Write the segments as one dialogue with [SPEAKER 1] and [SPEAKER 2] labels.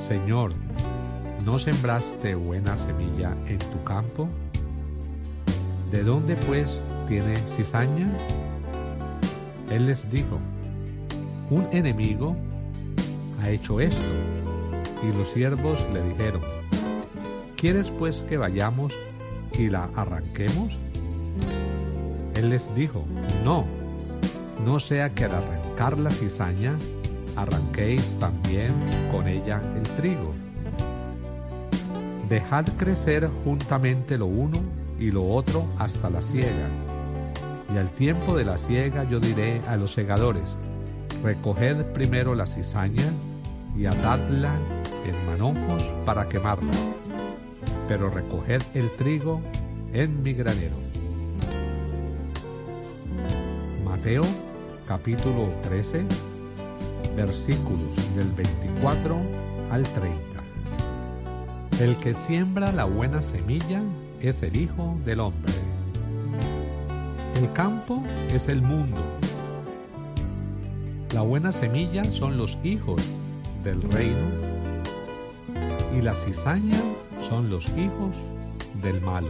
[SPEAKER 1] Señor, ¿no sembraste buena semilla en tu campo? ¿De dónde pues tiene cizaña? Él les dijo: un enemigo ha hecho esto. Y los siervos le dijeron: ¿quieres pues que vayamos y la arranquemos? Él les dijo: no sea que al arrancar la cizaña arranquéis también con ella el trigo. Dejad crecer juntamente lo uno y lo otro hasta la siega. Y al tiempo de la siega yo diré a los segadores: recoged primero la cizaña y atadla en manojos para quemarla, pero recoged el trigo en mi granero. Mateo capítulo 13, versículos del 24 al 30. El que siembra la buena semilla es el Hijo del Hombre. El campo es el mundo. La buena semilla son los hijos del reino, y la cizaña son los hijos del malo.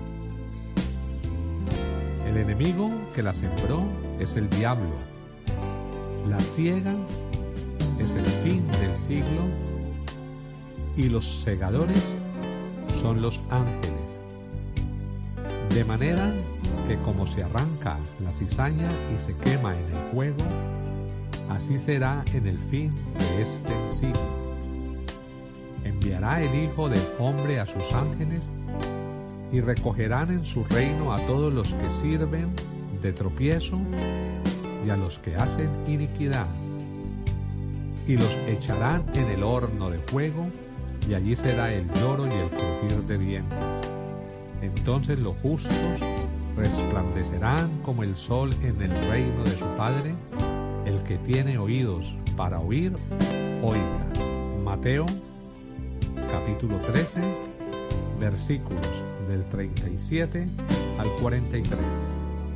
[SPEAKER 1] El enemigo que la sembró es el diablo. La siega es el fin del siglo, y los segadores son los ángeles. De manera que como se arranca la cizaña y se quema en el fuego, así será en el fin de este siglo. Enviará el Hijo del Hombre a sus ángeles, y recogerán en su reino a todos los que sirven de tropiezo y a los que hacen iniquidad, y los echarán en el horno de fuego, y allí será el lloro y el crujir de dientes. Entonces los justos resplandecerán como el sol en el reino de su Padre. El que tiene oídos para oír, oiga. Mateo capítulo 13, versículos del 37 al 43.